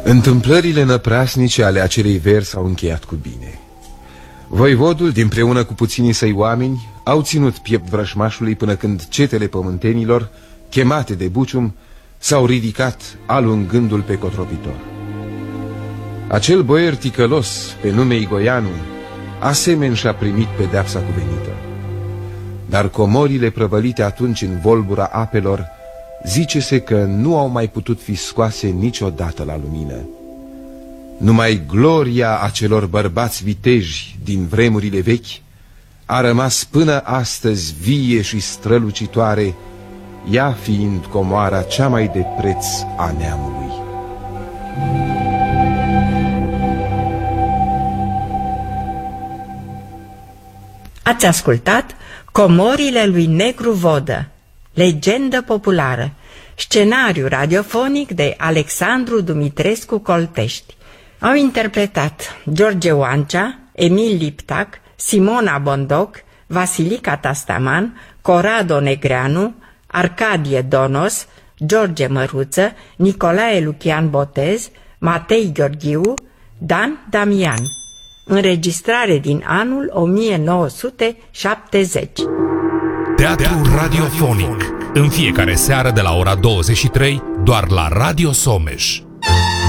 Întâmplările năprasnice ale acelei veri s-au încheiat cu bine. Voivodul, dinpreună cu puținii săi oameni, au ținut piept vrășmașului până când cetele pământenilor, chemate de Bucium, s-au ridicat alungându-l pe cotropitor. Acel boier ticălos, pe nume Igoianu, asemenea și-a primit pedeapsa cuvenită. Dar comorile prăvălite atunci în volbura apelor, zice-se că nu au mai putut fi scoase niciodată la lumină. Numai gloria acelor bărbați viteji din vremurile vechi a rămas până astăzi vie și strălucitoare, ea fiind comoara cea mai de preț a neamului. Ați ascultat Comorile lui Negru Vodă, legendă populară, scenariu radiofonic de Alexandru Dumitrescu Coltești. Au interpretat George Oancea, Emil Liptac, Simona Bondoc, Vasilica Tastaman, Corrado Negreanu, Arcadie Donos, George Măruță, Nicolae Lucian Botez, Matei Gheorghiu, Dan Damian. Înregistrare din anul 1970. Teatru radiofonic. În fiecare seară de la ora 23, doar la Radio Someș.